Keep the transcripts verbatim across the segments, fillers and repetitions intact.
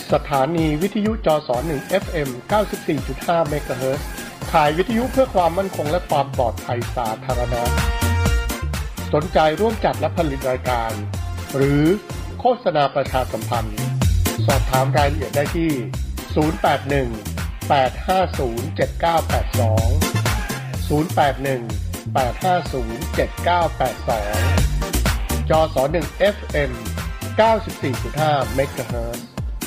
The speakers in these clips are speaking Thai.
สถานีวิทยุจสหนึ่ง เอฟ เอ็ม เก้าสิบสี่จุดห้า เมกะเฮิรตซ์ขายวิทยุเพื่อความมั่นคงและความปลอดภัยสาธารณะสนใจร่วมจัดและผลิตรายการหรือโฆษณาประชาสัมพันธ์สอบถามรายละเอียดได้ที่ศูนย์ แปด หนึ่ง แปด ห้า ศูนย์ เจ็ด เก้า แปด สองศูนย์ แปด หนึ่ง แปด ห้า ศูนย์ เจ็ด เก้า แปด สองจสหนึ่ง เอฟ เอ็ม เก้าสิบสี่จุดห้า เมกะเฮิรตซ์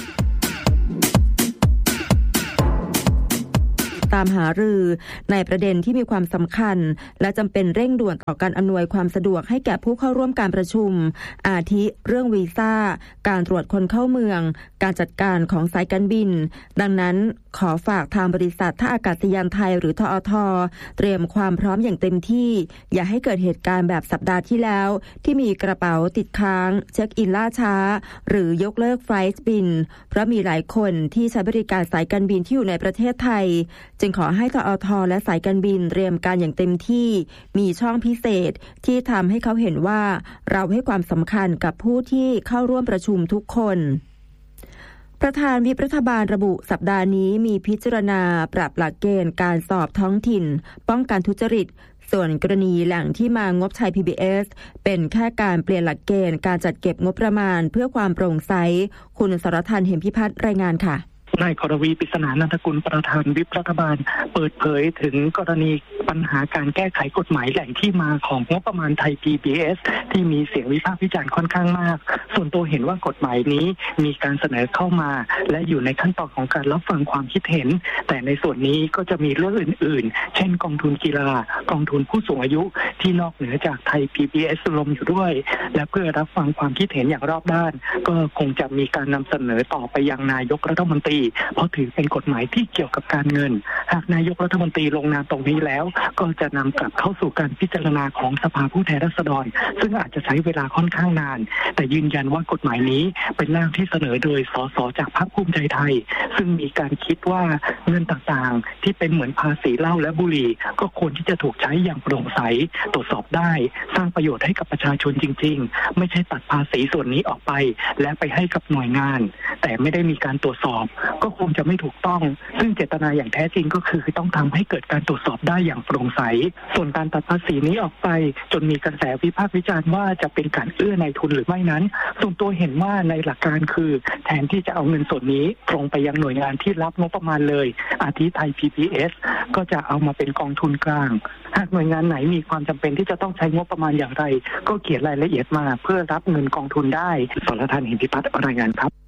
ตามหารือในประเด็นที่มีความสำคัญและจำเป็นเร่งด่วนต่อการอำนวยความสะดวกให้แก่ผู้เข้าร่วมการประชุมอาทิเรื่องวีซ่าการตรวจคนเข้าเมืองการจัดการของสายการบินดังนั้นขอฝากทางบริษัทท่าอากาศยานไทยหรือทอท.เตรียมความพร้อมอย่างเต็มที่อย่าให้เกิดเหตุการณ์แบบสัปดาห์ที่แล้วที่มีกระเป๋าติดค้างเช็คอินล่าช้าหรือยกเลิกไฟล์บินเพราะมีหลายคนที่ใช้บริการสายการบินที่อยู่ในประเทศไทยจึงขอให้ทอท.และสายการบินเตรียมการอย่างเต็มที่มีช่องพิเศษที่ทำให้เขาเห็นว่าเราให้ความสำคัญกับผู้ที่เข้าร่วมประชุมทุกคนประธานวิปรัฐบาลระบุสัปดาห์นี้มีพิจารณาปรับหลักเกณฑ์การสอบท้องถิ่นป้องกันทุจริตส่วนกรณีแหล่งที่มางบไทย พี บี เอส เป็นแค่การเปลี่ยนหลักเกณฑ์การจัดเก็บงบประมาณเพื่อความโปร่งใสคุณสรทัน เหมพิพัฒน์รายงานค่ะนายกรวีปริศนานันทกุลประธานวิปรัฐบาลเปิดเผยถึงกรณีปัญหาการแก้ไขกฎหมายแหล่งที่มาของงบประมาณไทย พี บี เอส ที่มีเสียงวิพากษ์วิจารณ์ค่อนข้างมากส่วนตัวเห็นว่ากฎหมายนี้มีการเสนอเข้ามาและอยู่ในขั้นตอนของการรับฟังความคิดเห็นแต่ในส่วนนี้ก็จะมีเรื่องอื่นๆเช่นกองทุนกีฬากองทุนผู้สูงอายุที่นอกเหนือจากไทย พี บี เอส รวมอยู่ด้วยและเพื่อรับฟังความคิดเห็นอย่างรอบด้านก็คงจะมีการนำเสนอต่อไปยังนายกรัฐมนตรีเพราะถือเป็นกฎหมายที่เกี่ยวกับการเงินหากนายกรัฐมนตรีลงนามตรงนี้แล้วก็จะนำกลับเข้าสู่การพิจารณาของสภาผู้แทนราษฎรซึ่งอาจจะใช้เวลาค่อนข้างนานแต่ยืนยันว่ากฎหมายนี้เป็นร่างที่เสนอโดยสสจากพรรคภูมิใจไทยซึ่งมีการคิดว่าเงินต่างๆที่เป็นเหมือนภาษีเหล้าและบุหรี่ก็ควรที่จะถูกใช้อย่างโปร่งใสตรวจสอบได้สร้างประโยชน์ให้กับประชาชนจริงๆไม่ใช่ตัดภาษีส่วนนี้ออกไปและไปให้กับหน่วยงานแต่ไม่ได้มีการตรวจสอบก็คงจะไม่ถูกต้องซึ่งเจตนาอย่างแท้จริงก็คือต้องทำให้เกิดการตรวจสอบได้อย่างโปร่งใสส่วนการตัดภาษีนี้ออกไปจนมีกระแสวิพากษ์วิจารณ์ว่าจะเป็นการเอื้อนายทุนหรือไม่นั้นส่วนตัวเห็นว่าในหลักการคือแทนที่จะเอาเงินส่วนนี้ตรงไปยังหน่วยงานที่รับงบประมาณเลยอาทิไทย พี บี เอส ก็จะเอามาเป็นกองทุนกลางหากหน่วยงานไหนมีความจำเป็นที่จะต้องใช้งบประมาณอย่างไรก็เขียนรายละเอียดมาเพื่อรับเงินกองทุนได้สรทัน เหมพิพัฒน์รายงานครับ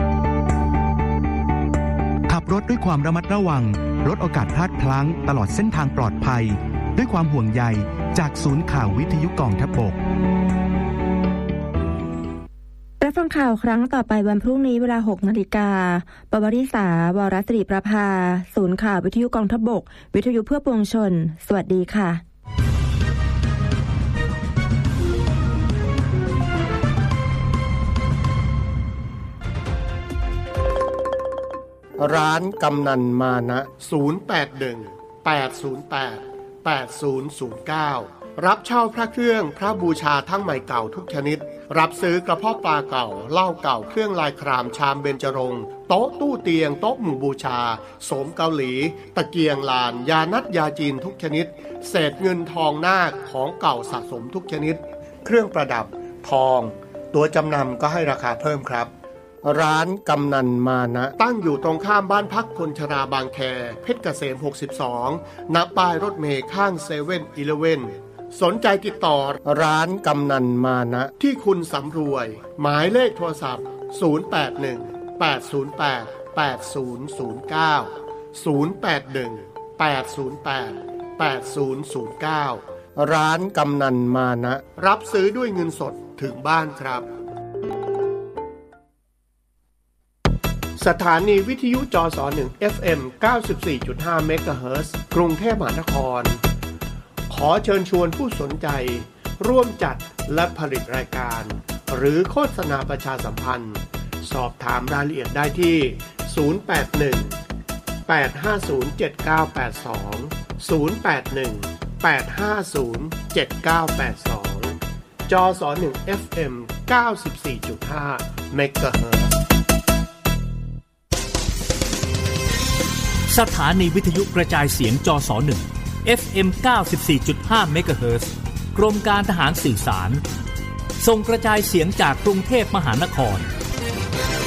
ขับรถด้วยความระมัดระวังลดโอกาสพลาดพลั้งตลอดเส้นทางปลอดภัยด้วยความห่วงใยจากศูนย์ข่าววิทยุกองทัพบกรับฟังข่าวครั้งต่อไปวันพรุ่งนี้เวลา หกนาฬิกา ปวริษาวรศิริประภาศูนย์ข่าววิทยุกองทัพบกวิทยุเพื่อปวงชนสวัสดีค่ะร้านกำนันมานะศูนย์ แปด หนึ่ง แปด ศูนย์ แปด แปด ศูนย์ ศูนย์ เก้ารับเช่าพระเครื่องพระบูชาทั้งใหม่เก่าทุกชนิดรับซื้อกระเพาะปลาเก่าเหล้าเก่าเครื่องลายครามชามเบญจรงค์โต๊ะตู้เตียงโต๊ะหมู่บูชาโสมเกาหลีตะเกียงลานยานัดยาจีนทุกชนิดเศษเงินทองนาคของเก่าสะสมทุกชนิดเครื่องประดับทองตัวจำนำก็ให้ราคาเพิ่มครับร้านกำนันมานะตั้งอยู่ตรงข้ามบ้านพักคนชราบางแคเพชรเกษมหกสิบสองณป้ายรถเมล์ข้างเซเว่นอีเลฟเว่นสนใจติดต่อร้านกำนันมานะที่คุณสำรวยหมายเลขโทรศัพท์ศูนย์ แปด หนึ่ง แปด ศูนย์ แปด แปด ศูนย์ ศูนย์ เก้า ศูนย์ แปด หนึ่ง แปด ศูนย์ แปด แปด ศูนย์ ศูนย์ เก้าร้านกำนันมานะรับซื้อด้วยเงินสดถึงบ้านครับสถานีวิทยุจสหนึ่ง เอฟ เอ็ม เก้าสิบสี่จุดห้า เมกะเฮิรตซ์กรุงเทพมหานครขอเชิญชวนผู้สนใจร่วมจัดและผลิตรายการหรือโฆษณาประชาสัมพันธ์สอบถามรายละเอียดได้ที่ศูนย์ แปด หนึ่ง แปด ห้า ศูนย์ เจ็ด เก้า แปด สอง ศูนย์ แปด หนึ่ง แปด ห้า ศูนย์ เจ็ด เก้า แปด สองจสหนึ่ง เอฟ เอ็ม เก้าสิบสี่จุดห้า เมกะเฮิรตซ์สถานีวิทยุกระจายเสียงจสหนึ่ง เอฟ เอ็ม เก้าสิบสี่จุดห้า เมกะเฮิรตซ์กรมการทหารสื่อสารส่งกระจายเสียงจากกรุงเทพมหานคร